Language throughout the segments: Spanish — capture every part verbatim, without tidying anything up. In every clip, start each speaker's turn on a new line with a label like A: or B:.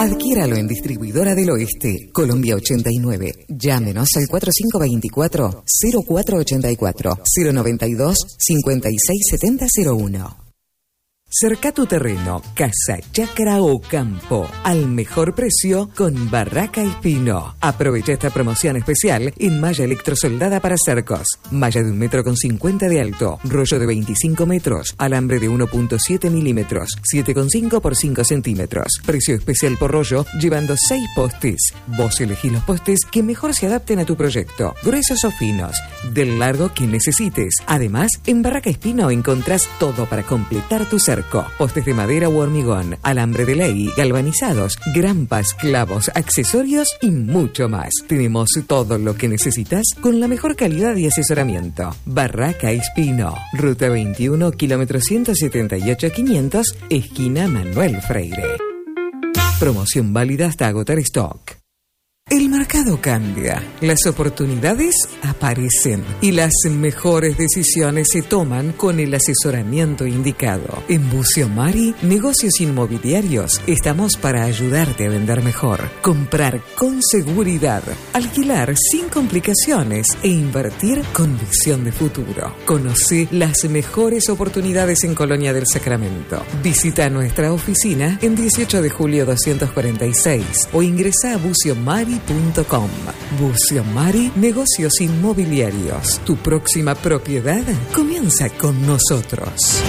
A: Adquiéralo en Distribuidora del Oeste, Colombia ochenta y nueve. Llámenos al cuatro cinco dos cuatro, cero cuatro ocho cuatro, cero noventa y dos, cincuenta y seis setenta cero uno. Cerca tu terreno, casa, chacra o campo, al mejor precio con Barraca Espino. Aprovecha esta promoción especial en malla electrosoldada para cercos. Malla de un metro con cincuenta de alto, rollo de veinticinco metros, alambre de uno punto siete milímetros, siete coma cinco por cinco centímetros. Precio especial por rollo, llevando seis postes. Vos elegís los postes que mejor se adapten a tu proyecto, gruesos o finos, del largo que necesites. Además, en Barraca Espino encontrás todo para completar tu cerco. Postes de madera u hormigón, alambre de ley, galvanizados, grampas, clavos, accesorios y mucho más. Tenemos todo lo que necesitas con la mejor calidad y asesoramiento. Barraca Espino, Ruta veintiuno, kilómetro ciento setenta y ocho quinientos, esquina Manuel Freire. Promoción válida hasta agotar stock. El mercado cambia, las oportunidades aparecen y las mejores decisiones se toman con el asesoramiento indicado. En Bucio Mari, negocios inmobiliarios, estamos para ayudarte a vender mejor, comprar con seguridad, alquilar sin complicaciones e invertir con visión de futuro. Conoce las mejores oportunidades en Colonia del Sacramento. Visita nuestra oficina en dieciocho de julio doscientos cuarenta y seis o ingresa a bucio mari punto com. Bucio Mari, negocios inmobiliarios. Tu próxima propiedad comienza con nosotros.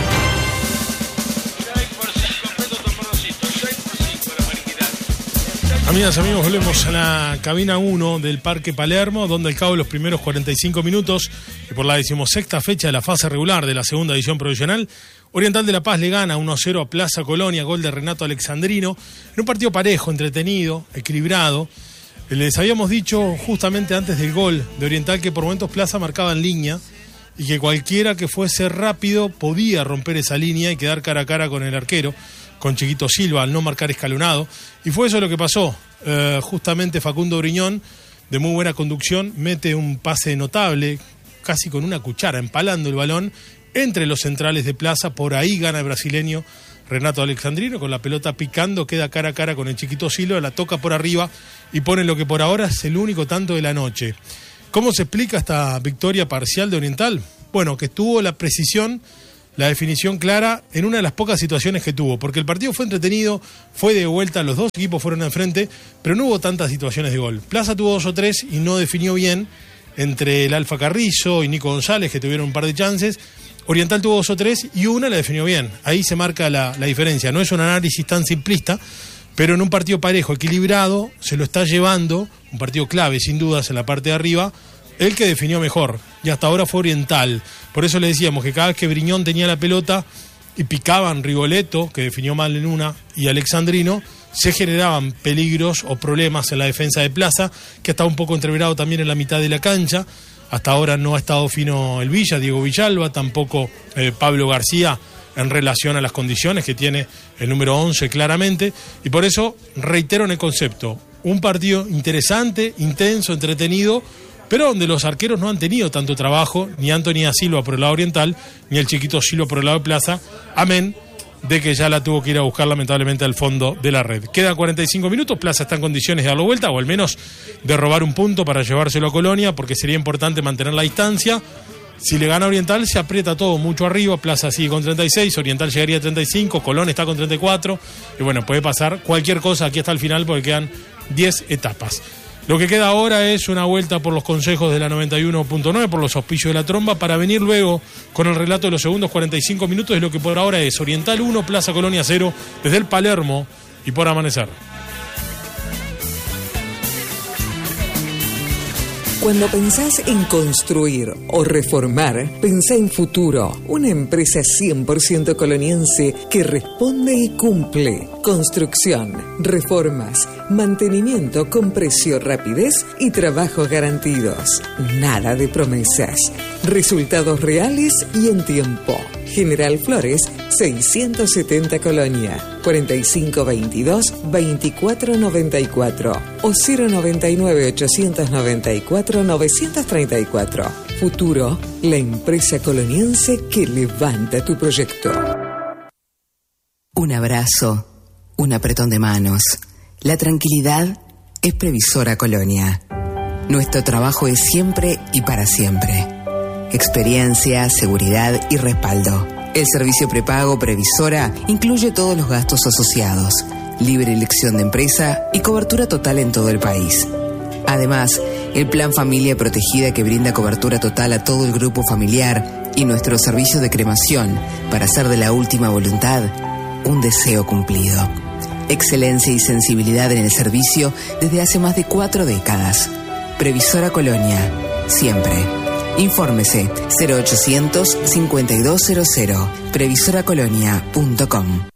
B: Amigas, amigos, volvemos a la cabina uno del Parque Palermo, donde al cabo de los primeros cuarenta y cinco minutos, y por la decimosexta fecha de la fase regular de la segunda edición provisional, Oriental de La Paz le gana uno a cero a Plaza Colonia, gol de Renato Alexandrino, en un partido parejo, entretenido, equilibrado. Les habíamos dicho justamente antes del gol de Oriental que por momentos Plaza marcaba en línea y que cualquiera que fuese rápido podía romper esa línea y quedar cara a cara con el arquero, con Chiquito Silva, al no marcar escalonado. Y fue eso lo que pasó. Eh, justamente Facundo Briñón, de muy buena conducción, mete un pase notable, casi con una cuchara, empalando el balón entre los centrales de Plaza. Por ahí gana el brasileño Renato Alexandrino, con la pelota picando, queda cara a cara con el Chiquito Silva, la toca por arriba y pone lo que por ahora es el único tanto de la noche. ¿Cómo se explica esta victoria parcial de Oriental? Bueno, que tuvo la precisión, la definición clara en una de las pocas situaciones que tuvo, porque el partido fue entretenido, fue de vuelta, los dos equipos fueron al frente, pero no hubo tantas situaciones de gol. Plaza tuvo dos o tres y no definió bien, entre el Alfa Carrizo y Nico González, que tuvieron un par de chances. Oriental tuvo dos o tres y una la definió bien. Ahí se marca la, la diferencia. No es un análisis tan simplista, pero en un partido parejo, equilibrado, se lo está llevando, un partido clave, sin dudas, en la parte de arriba, el que definió mejor. Y hasta ahora fue Oriental. Por eso le decíamos que cada vez que Briñón tenía la pelota y picaban Rigoletto, que definió mal en una, y Alexandrino, se generaban peligros o problemas en la defensa de Plaza, que estaba un poco entreverado también en la mitad de la cancha. Hasta ahora no ha estado fino el Villa, Diego Villalba, tampoco eh, Pablo García, en relación a las condiciones que tiene el número once claramente, y por eso reitero en el concepto, un partido interesante, intenso, entretenido, pero donde los arqueros no han tenido tanto trabajo, ni Anthony Silva por el lado oriental, ni el Chiquito Silva por el lado de Plaza, amén de que ya la tuvo que ir a buscar lamentablemente al fondo de la red. Quedan cuarenta y cinco minutos, Plaza está en condiciones de darlo vuelta, o al menos de robar un punto para llevárselo a Colonia, porque sería importante mantener la distancia. Si le gana Oriental, se aprieta todo mucho arriba, Plaza sigue con treinta y seis, Oriental llegaría a treinta y cinco, Colón está con treinta y cuatro, y bueno, puede pasar cualquier cosa aquí hasta el final porque quedan diez etapas. Lo que queda ahora es una vuelta por los consejos de la noventa y uno punto nueve, por los auspicios de la tromba, para venir luego con el relato de los segundos cuarenta y cinco minutos de lo que por ahora es Oriental uno, Plaza Colonia cero, desde el Palermo y por Amanecer.
A: Cuando pensás en construir o reformar, pensá en Futuro, una empresa cien por ciento coloniense que responde y cumple. Construcción, reformas, mantenimiento con precio, rapidez y trabajos garantidos. Nada de promesas. Resultados reales y en tiempo. General Flores, seiscientos setenta Colonia, cuarenta y cinco veintidós, veinticuatro noventa y cuatro o cero noventa y nueve, ochocientos noventa y cuatro, novecientos treinta y cuatro. Futuro, la empresa coloniense que levanta tu proyecto.
C: Un abrazo, un apretón de manos,
A: La tranquilidad es Previsora Colonia. Nuestro trabajo es siempre y para siempre. Experiencia, seguridad y respaldo. El servicio prepago Previsora incluye todos los gastos asociados, libre elección de empresa y cobertura total en todo el país. Además, el Plan Familia Protegida que brinda cobertura total a todo el grupo familiar y nuestro servicio de cremación para hacer de la última voluntad un deseo cumplido. Excelencia y sensibilidad en el servicio desde hace más de cuatro décadas. Previsora Colonia, siempre. Infórmese cero ochocientos cincuenta y dos cero cero, previsora colonia punto com.